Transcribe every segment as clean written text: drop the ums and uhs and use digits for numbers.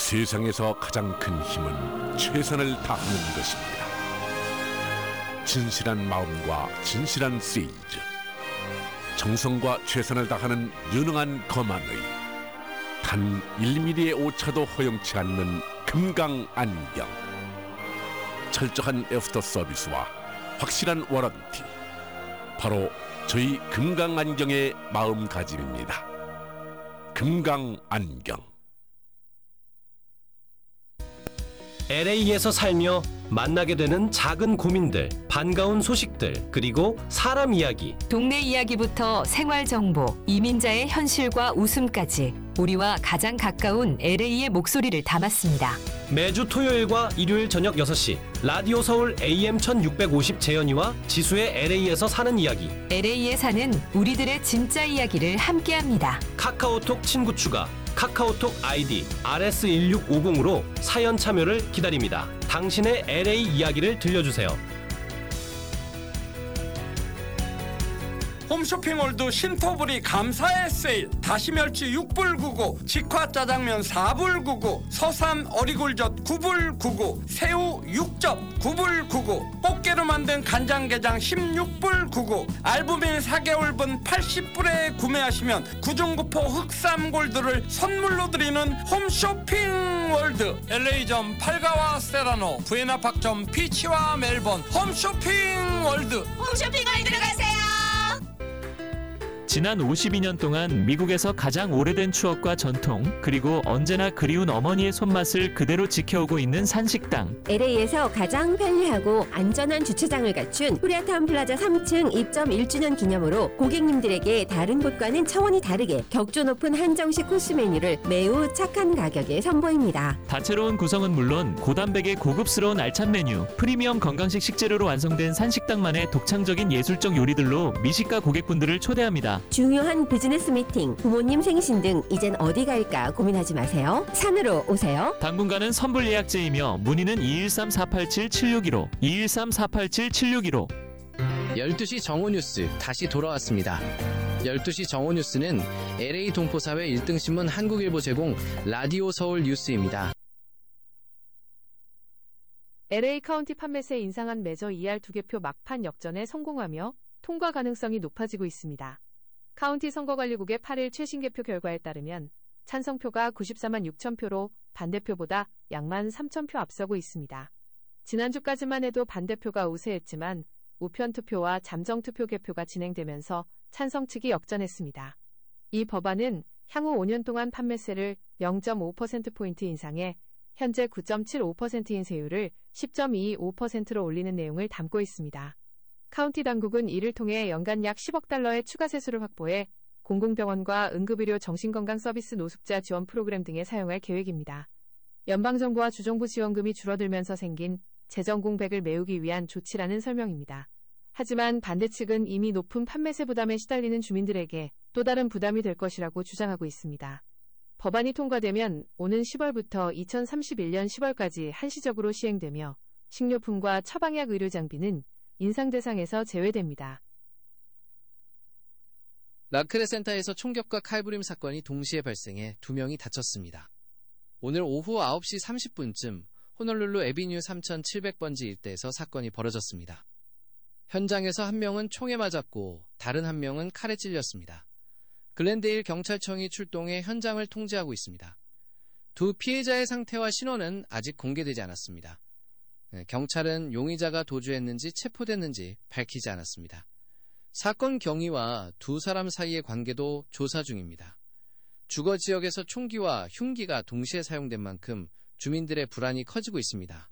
세상에서 가장 큰 힘은 최선을 다하는 것입니다. 진실한 마음과 진실한 세일즈, 정성과 최선을 다하는 유능한 검안의 단 1mm의 오차도 허용치 않는 금강안경, 철저한 애프터 서비스와 확실한 워런티, 바로 저희 금강안경의 마음가짐입니다. 금강안경. LA에서 살며 만나게 되는 작은 고민들, 반가운 소식들, 그리고 사람 이야기. 동네 이야기부터 생활 정보, 이민자의 현실과 웃음까지 우리와 가장 가까운 LA의 목소리를 담았습니다. 매주 토요일과 일요일 저녁 6시 라디오 서울 AM 1650 재현이와 지수의 LA에서 사는 이야기. LA에 사는 우리들의 진짜 이야기를 함께합니다. 카카오톡 친구 추가, 카카오톡 아이디 RS1650으로 사연 참여를 기다립니다. 당신의 LA 이야기를 들려주세요. 홈쇼핑몰드 신토부리 감사의 세일. 다시멸치 6불 99, 직화짜장면 4불 99, 서산 어리굴젓 9불 99, 새우 6접 9불 99, 꽃게로 만든 간장게장 16불 99, 알부민 4개월분 80불에 구매하시면 구중구포 흑삼골드를 선물로 드리는 홈쇼핑월드. LA점 팔가와 세라노, 부에나팍점 피치와 멜번. 홈쇼핑월드. 홈쇼핑월드로 가세요. 지난 52년 동안 미국에서 가장 오래된 추억과 전통, 그리고 언제나 그리운 어머니의 손맛을 그대로 지켜오고 있는 산식당. LA에서 가장 편리하고 안전한 주차장을 갖춘 코리아타운 플라자 3층 입점 1주년 기념으로 고객님들에게 다른 곳과는 차원이 다르게 격조 높은 한정식 코스 메뉴를 매우 착한 가격에 선보입니다. 다채로운 구성은 물론 고단백의 고급스러운 알찬 메뉴, 프리미엄 건강식 식재료로 완성된 산식당만의 독창적인 예술적 요리들로 미식가 고객분들을 초대합니다. 중요한 비즈니스 미팅, 부모님 생신 등 이젠 어디 갈까 고민하지 마세요. 산으로 오세요. 당분간은 선불 예약제이며 문의는 213-487-7615, 213-487-7615. 12시 정오뉴스 다시 돌아왔습니다. 12시 정오뉴스는 LA 동포사회 1등신문 한국일보 제공 라디오 서울 뉴스입니다. LA 카운티 판매세 인상한 메저 2할 2개표 막판 역전에 성공하며 통과 가능성이 높아지고 있습니다. 카운티 선거관리국의 8일 최신 개표 결과에 따르면 찬성표가 94만 6천 표로 반대표보다 약만 3천 표 앞서고 있습니다. 지난주까지만 해도 반대표가 우세했지만 우편 투표와 잠정 투표 개표가 진행되면서 찬성 측이 역전했습니다. 이 법안은 향후 5년 동안 판매세를 0.5%포인트 인상해 현재 9.75%인 세율을 10.25%로 올리는 내용을 담고 있습니다. 카운티 당국은 이를 통해 연간 약 10억 달러의 추가 세수를 확보해 공공병원과 응급의료 정신건강 서비스 노숙자 지원 프로그램 등에 사용할 계획입니다. 연방정부와 주정부 지원금이 줄어들면서 생긴 재정 공백을 메우기 위한 조치라는 설명입니다. 하지만 반대 측은 이미 높은 판매세 부담에 시달리는 주민들에게 또 다른 부담이 될 것이라고 주장하고 있습니다. 법안이 통과되면 오는 10월부터 2031년 10월까지 한시적으로 시행되며 식료품과 처방약 의료 장비는 인상 대상에서 제외됩니다. 라크레 센터에서 총격과 칼부림 사건이 동시에 발생해 2명이 다쳤습니다. 오늘 오후 9시 30분쯤 호놀룰루 에비뉴 3700번지 일대에서 사건이 벌어졌습니다. 현장에서 한 명은 총에 맞았고 다른 한 명은 칼에 찔렸습니다. 글렌데일 경찰청이 출동해 현장을 통제하고 있습니다. 두 피해자의 상태와 신원은 아직 공개되지 않았습니다. 경찰은 용의자가 도주했는지 체포됐는지 밝히지 않았습니다. 사건 경위와 두 사람 사이의 관계도 조사 중입니다. 주거 지역에서 총기와 흉기가 동시에 사용된 만큼 주민들의 불안이 커지고 있습니다.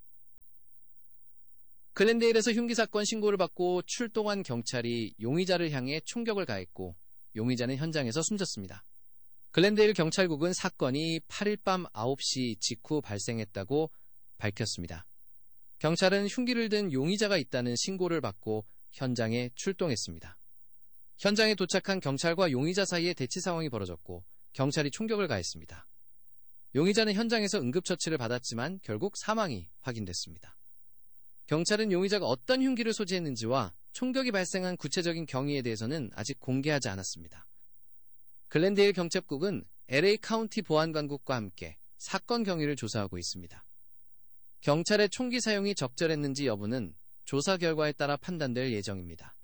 글렌데일에서 흉기 사건 신고를 받고 출동한 경찰이 용의자를 향해 총격을 가했고 용의자는 현장에서 숨졌습니다. 글렌데일 경찰국은 사건이 8일 밤 9시 직후 발생했다고 밝혔습니다. 경찰은 흉기를 든 용의자가 있다는 신고를 받고 현장에 출동했습니다. 현장에 도착한 경찰과 용의자 사이에 대치 상황이 벌어졌고 경찰이 총격을 가했습니다. 용의자는 현장에서 응급처치를 받았지만 결국 사망이 확인됐습니다. 경찰은 용의자가 어떤 흉기를 소지했는지와 총격이 발생한 구체적인 경위에 대해서는 아직 공개하지 않았습니다. 글렌데일 경찰국은 LA 카운티 보안관국과 함께 사건 경위를 조사하고 있습니다. 경찰의 총기 사용이 적절했는지 여부는 조사 결과에 따라 판단될 예정입니다.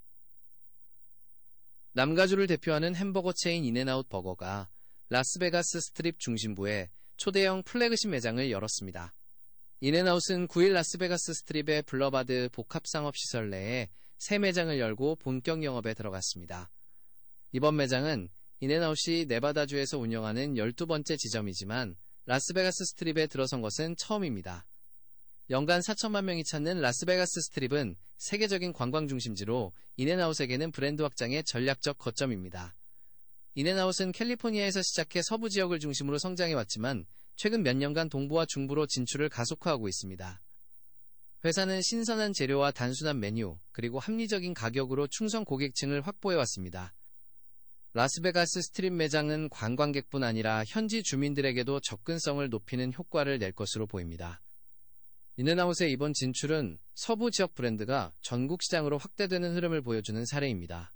남가주를 대표하는 햄버거 체인 인앤아웃 버거가 라스베가스 스트립 중심부에 초대형 플래그십 매장을 열었습니다. 인앤아웃은 9일 라스베가스 스트립의 블러바드 복합상업시설 내에 새 매장을 열고 본격 영업에 들어갔습니다. 이번 매장은 인앤아웃이 네바다주에서 운영하는 12번째 지점이지만 라스베가스 스트립에 들어선 것은 처음입니다. 연간 4천만 명이 찾는 라스베가스 스트립은 세계적인 관광 중심지로 인앤아웃에게는 브랜드 확장의 전략적 거점입니다. 인앤아웃은 캘리포니아에서 시작해 서부 지역을 중심으로 성장해왔지만 최근 몇 년간 동부와 중부로 진출을 가속화하고 있습니다. 회사는 신선한 재료와 단순한 메뉴, 그리고 합리적인 가격으로 충성 고객층을 확보해왔습니다. 라스베가스 스트립 매장은 관광객뿐 아니라 현지 주민들에게도 접근성을 높이는 효과를 낼 것으로 보입니다. 인앤아웃의 이번 진출은 서부 지역 브랜드가 전국 시장으로 확대되는 흐름을 보여주는 사례입니다.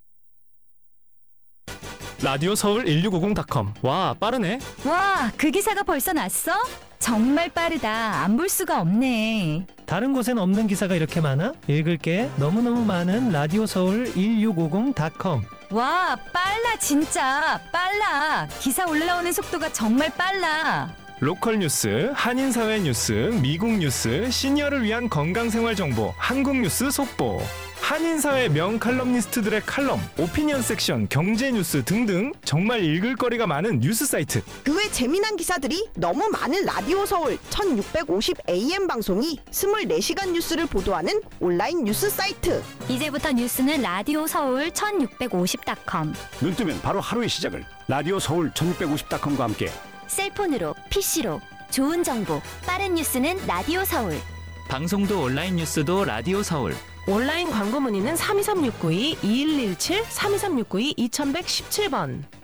라디오 서울 1650.com. 와, 빠르네. 와, 그 기사가 벌써 났어? 정말 빠르다. 안 볼 수가 없네. 다른 곳엔 없는 기사가 이렇게 많아? 읽을게. 너무너무 많은 라디오 서울 1650.com. 와, 빨라 진짜. 빨라. 기사 올라오는 속도가 정말 빨라. 로컬 뉴스, 한인사회 뉴스, 미국 뉴스, 시니어를 위한 건강생활 정보, 한국 뉴스 속보, 한인사회 명칼럼니스트들의 칼럼, 오피니언 섹션, 경제 뉴스 등등 정말 읽을 거리가 많은 뉴스 사이트. 그 외 재미난 기사들이 너무 많은 라디오 서울 1650 AM 방송이 24시간 뉴스를 보도하는 온라인 뉴스 사이트. 이제부터 뉴스는 라디오 서울 1650.com. 눈 뜨면 바로 하루의 시작을 라디오 서울 1650.com과 함께 셀폰으로, PC로 좋은 정보, 빠른 뉴스는 라디오 서울. 방송도 온라인 뉴스도 라디오 서울. 온라인 광고 문의는 323-692-2117, 323-692-2117번.